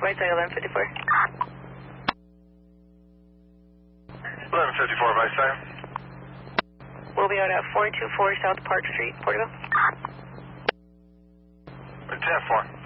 Right side 1154. 1154, right side. We'll be out at 424 South Park Street, Porterville. 10-4.